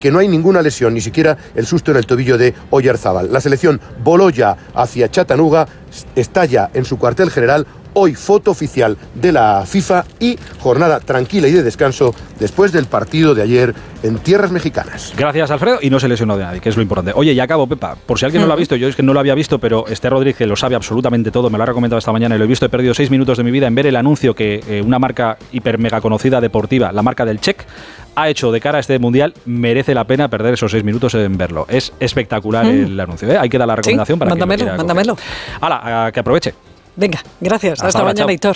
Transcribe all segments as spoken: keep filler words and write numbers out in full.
que no hay ninguna lesión, ni siquiera el susto en el tobillo de Oyarzábal. La selección voló ya hacia Chattanooga, está ya en su cuartel general. Hoy foto oficial de la FIFA y jornada tranquila y de descanso después del partido de ayer en tierras mexicanas. Gracias, Alfredo, y no se lesionó de nadie, que es lo importante. Oye, ya acabo, Pepa, por si alguien no lo ha visto, yo es que no lo había visto, pero Esther Rodríguez lo sabe absolutamente todo, me lo ha recomendado esta mañana y lo he visto, he perdido seis minutos de mi vida en ver el anuncio que eh, una marca hiper mega conocida deportiva, la marca del Check, ha hecho de cara a este mundial. Merece la pena perder esos seis minutos en verlo. Es espectacular mm. el anuncio, ¿eh? Hay que dar la recomendación sí, para mándamelo, que mándamelo. Hala, que aproveche. Venga, gracias. Hasta, Hasta mañana, Hitor.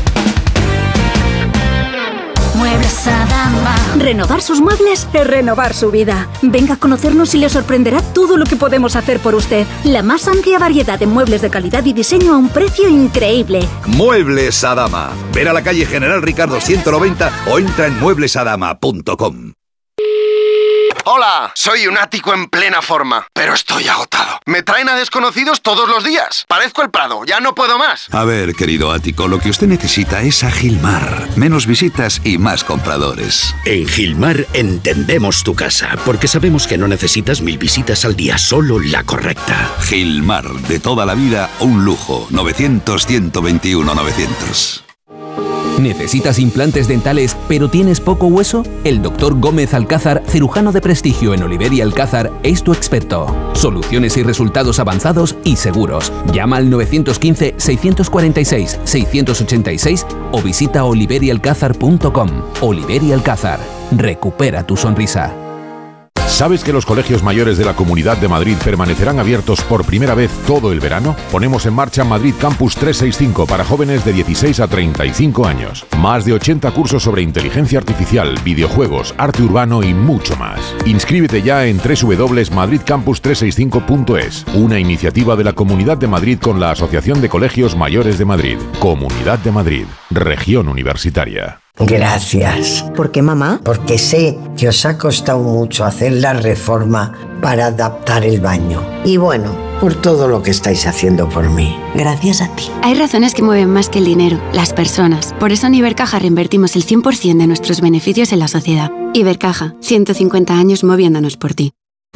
Muebles Adama. Renovar sus muebles es renovar su vida. Venga a conocernos y le sorprenderá todo lo que podemos hacer por usted. La más amplia variedad de muebles de calidad y diseño a un precio increíble. Muebles Adama. Ven a la calle General Ricardo ciento noventa o entra en muebles adama punto com. Hola, soy un ático en plena forma, pero estoy agotado. Me traen a desconocidos todos los días. Parezco el Prado, ya no puedo más. A ver, querido ático, lo que usted necesita es a Gilmar. Menos visitas y más compradores. En Gilmar entendemos tu casa, porque sabemos que no necesitas mil visitas al día, solo la correcta. Gilmar, de toda la vida, un lujo. novecientos, ciento veintiuno, novecientos. ¿Necesitas implantes dentales pero tienes poco hueso? El doctor Gómez Alcázar, cirujano de prestigio en Oliver y Alcázar, es tu experto. Soluciones y resultados avanzados y seguros. Llama al nueve uno cinco, seis cuatro seis, seis ocho seis o visita oliver y alcázar punto com. Oliver y Alcázar. Recupera tu sonrisa. ¿Sabes que los colegios mayores de la Comunidad de Madrid permanecerán abiertos por primera vez todo el verano? Ponemos en marcha Madrid Campus trescientos sesenta y cinco para jóvenes de dieciséis a treinta y cinco años. Más de ochenta cursos sobre inteligencia artificial, videojuegos, arte urbano y mucho más. Inscríbete ya en doble u doble u doble u punto madrid campus trescientos sesenta y cinco punto es, una iniciativa de la Comunidad de Madrid con la Asociación de Colegios Mayores de Madrid. Comunidad de Madrid, región universitaria. Gracias. ¿Por qué, mamá? Porque sé que os ha costado mucho hacer la reforma para adaptar el baño. Y bueno, por todo lo que estáis haciendo por mí. Gracias a ti. Hay razones que mueven más que el dinero, las personas. Por eso en Ibercaja reinvertimos el cien por ciento de nuestros beneficios en la sociedad. Ibercaja, ciento cincuenta años moviéndonos por ti.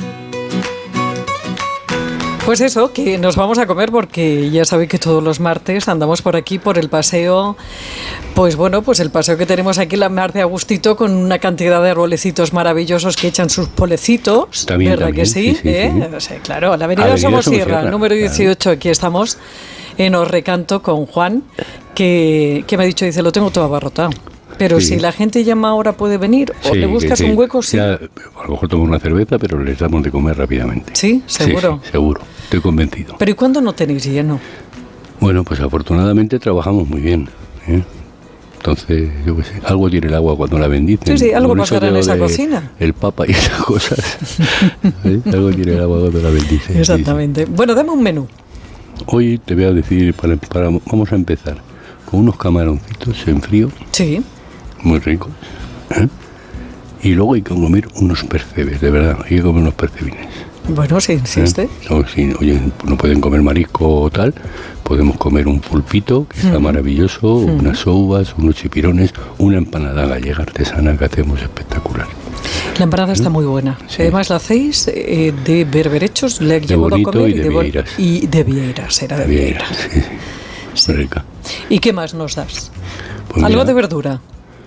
Pues eso, que nos vamos a comer porque ya sabéis que todos los martes andamos por aquí por el paseo, pues bueno, pues el paseo que tenemos aquí en la Mar de Agustito con una cantidad de arbolecitos maravillosos que echan sus polecitos, también, ¿verdad también, que sí? sí, sí, ¿eh? sí. O sea, claro, la avenida, avenida Somosierra, Somosierra, número dieciocho, claro. Aquí estamos en Os Recanto con Juan, que, que me ha dicho, dice, lo tengo todo abarrotado. Pero sí. Si la gente llama ahora, ¿puede venir? ¿O sí, le buscas un hueco? Sí. Ya, a lo mejor tomo una cerveza, pero les damos de comer rápidamente. ¿Sí? ¿Seguro? Sí, sí, seguro. Estoy convencido. ¿Pero y cuándo no tenéis lleno? Bueno, pues afortunadamente trabajamos muy bien, ¿eh? Entonces, yo qué sé, algo tiene el agua cuando la bendicen. Sí, sí, algo pasará en esa cocina. El papa y esas cosas. ¿Eh? Algo tiene el agua cuando la bendicen. Exactamente. Sí, sí. Bueno, dame un menú. Hoy te voy a decir, para, para, vamos a empezar con unos camaroncitos en frío. Sí. Muy ricos, ¿eh? Y luego hay que comer unos percebes, de verdad, hay que comer unos percebines. Bueno, sí, insiste. ¿Eh? No, si, oye, no pueden comer marisco o tal, podemos comer un pulpito, que está mm. maravilloso, mm. unas uvas, unos chipirones, una empanada gallega artesana que hacemos espectacular. La empanada ¿Eh? Está muy buena. Sí. Además la hacéis eh, de berberechos, le he llevado a comer. Y de vieiras. Y de vieiras, era de vieiras. Sí, sí. Muy rica. ¿Y qué más nos das? Pues ¿algo mira, de verdura?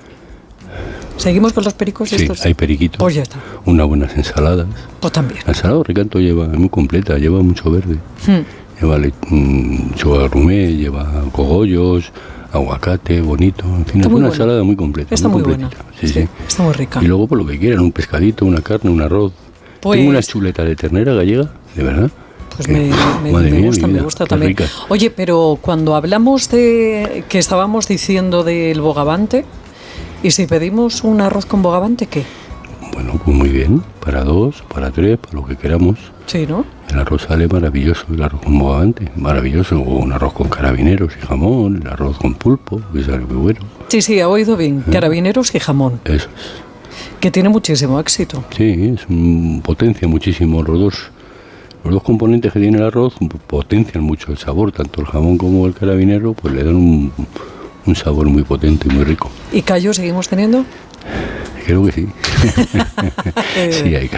¿Seguimos con los pericos sí, estos? Hay periquitos. Pues ya está. Unas buenas ensaladas. Pues también. La ensalada de Recanto lleva, es muy completa, lleva mucho verde. Hmm. Lleva lechuga rumé, lleva cogollos, aguacate, bonito. En fin, es una buena. Ensalada muy completa. Está muy, muy buena. Sí, sí, sí. Está muy rica. Y luego por lo que quieran, un pescadito, una carne, un arroz. Pues... Tengo una chuleta de ternera gallega, de verdad. Pues me, me, me mía, gusta, me gusta también. Rica. Oye, pero cuando hablamos de, que estábamos diciendo del bogavante, ¿y si pedimos un arroz con bogavante, qué? Bueno, pues muy bien, para dos, para tres, para lo que queramos. Sí, ¿no? El arroz sale maravilloso, el arroz con bogavante, maravilloso. O un arroz con carabineros y jamón, el arroz con pulpo, que sale muy bueno. Sí, sí, ha oído bien, ¿eh? Carabineros y jamón. Eso es. Que tiene muchísimo éxito. Sí, es un, potencia muchísimo los dos. Los dos componentes que tiene el arroz potencian mucho el sabor, tanto el jamón como el carabinero, pues le dan un, un sabor muy potente y muy rico. ¿Y callo seguimos teniendo? Creo que sí. Sí, hay que